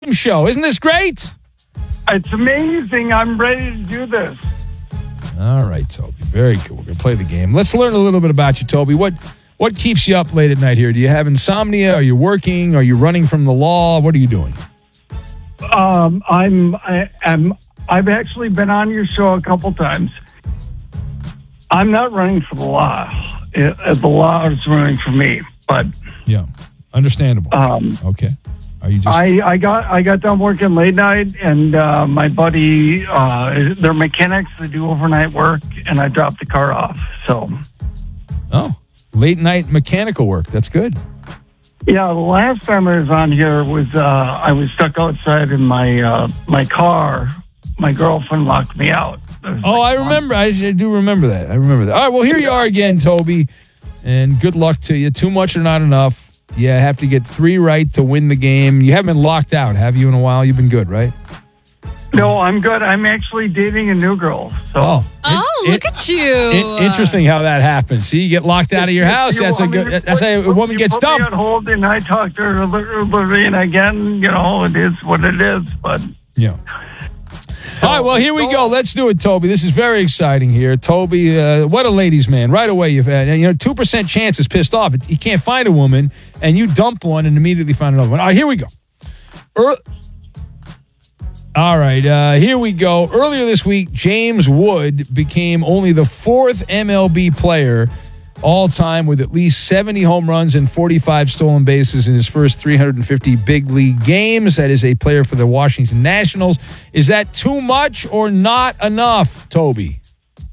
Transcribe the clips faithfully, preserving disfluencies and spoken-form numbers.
show. Isn't this great? It's amazing. I'm ready to do this. All right, Toby. Very good. We're going to play the game. Let's learn a little bit about you, Toby. What what keeps you up late at night here? Do you have insomnia? Are you working? Are you running from the law? What are you doing? Um, I'm, I, I'm, I've actually been on your show a couple times. I'm not running for the law. It, the law is running for me, but yeah, understandable. Um, okay. Are you just? I, I got I got done working late night, and uh, my buddy, uh, they're mechanics. They do overnight work, and I dropped the car off. So. Oh, late night mechanical work. That's good. Yeah, the last time I was on here was uh, I was stuck outside in my uh, my car. My girlfriend locked me out. I oh, like, I remember. I do remember that. I remember that. All right, well, here you are again, Toby, and good luck to you. Too much or not enough. You have to get three right to win the game. You haven't been locked out, have you, in a while? You've been good, right? No, I'm good. I'm actually dating a new girl. So. Oh, oh it, look it, at you! It, interesting how that happens. See, you get locked out of your house. You That's a good. Me, that's how a woman gets put dumped. Me on hold, and I talked to Lorraine again. You know, it is what it is. But yeah. All right, well, here we go. Let's do it, Toby. This is very exciting here. Toby, uh, what a ladies' man. Right away, you've had, you know, two percent chance is pissed off. You can't find a woman, and you dump one and immediately find another one. All right, here we go. Er- All right, uh, here we go. Earlier this week, James Wood became only the fourth M L B player all time with at least seventy home runs and forty-five stolen bases in his first three hundred fifty big league games. That is a player for the Washington Nationals. Is that too much or not enough, Toby?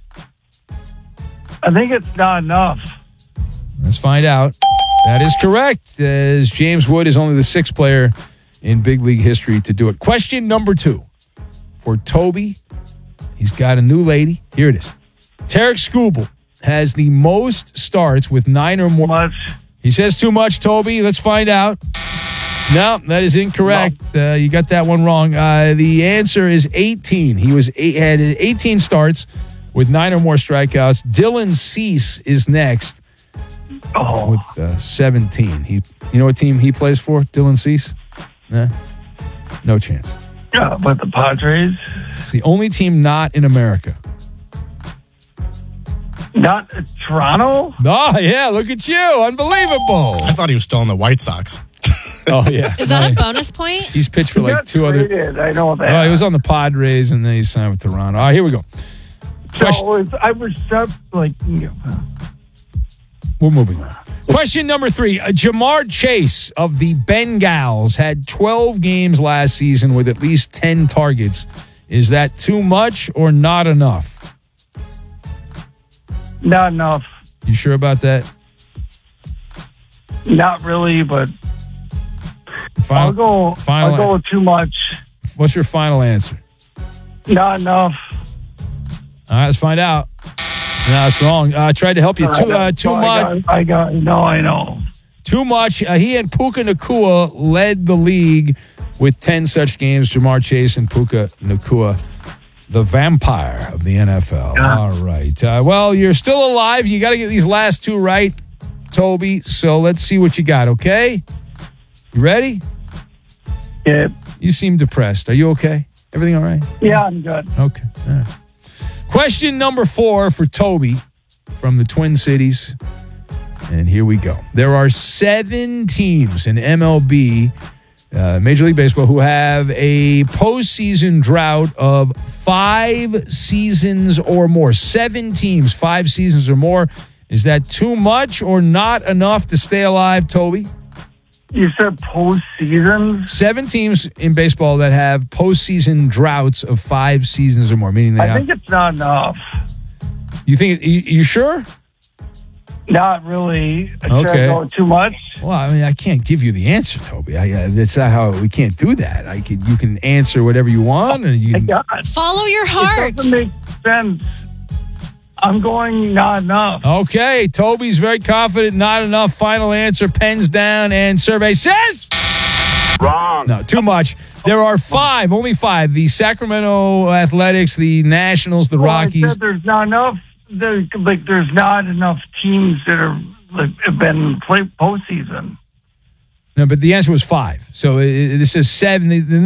I think it's not enough. Let's find out. That is correct, as James Wood is only the sixth player in big league history to do it. Question number two for Toby. He's got a new lady. Here it is. Tarek Skubal has the most starts with nine or more. Much. He says too much, Toby. Let's find out. No, that is incorrect. No. Uh, you got that one wrong. Uh, the answer is eighteen. He was eight, had eighteen starts with nine or more strikeouts. Dylan Cease is next oh. with uh, seventeen. He, you know what team he plays for, Dylan Cease? Nah, no chance. Yeah, but the Padres. It's the only team not in America. Not uh, Toronto? Oh, yeah, look at you. Unbelievable. I thought he was still in the White Sox. Oh, yeah. Is that a bonus point? He's pitched for like two traded, other. I know that. Oh, he was on the Padres, and then he signed with Toronto. All right, here we go. So it was, I was just like, you know. We're moving on. Question number three. Uh, Jamar Chase of the Bengals had twelve games last season with at least ten targets. Is that too much or not enough? Not enough. You sure about that? Not really, but final, I'll go. Final, I'll go with too much. What's your final answer? Not enough. All right, let's find out. No, that's wrong. Uh, I tried to help you. Too, uh, too I much. Got, I got. No, I know. Too much. Uh, he and Puka Nacua led the league with ten such games. Jamar Chase and Puka Nacua, the vampire of the N F L. Yeah. All right. Uh, well, you're still alive. You got to get these last two right, Toby. So let's see what you got, okay? You ready? Yeah. You seem depressed. Are you okay? Everything all right? Yeah, I'm good. Okay. All right. Question number four for Toby from the Twin Cities. And here we go. There are seven teams in M L B, uh, Major League Baseball, who have a postseason drought of five seasons or more. Seven teams, five seasons or more. Is that too much or not enough to stay alive, Toby? You said postseason? Seven teams in baseball that have postseason droughts of five seasons or more, meaning they I have, think it's not enough. You think? You, you sure? Not really. Should Okay. I go too much? Well, I mean, I can't give you the answer, Toby. I, uh, that's not how we can't do that. I can, you can answer whatever you want, and you. My Can, God. Follow your It heart. doesn't make sense. I'm going not enough. okay, Toby's very confident. Not enough. Final answer. Pens down, and survey says Wrong. no. Too much. There are five. Only five. The Sacramento Athletics, the Nationals, the Well, I Rockies. said there's not enough. There, like, there's not enough teams that are like, have been play postseason. No, but the answer was five. So it, it, this is seven. The, the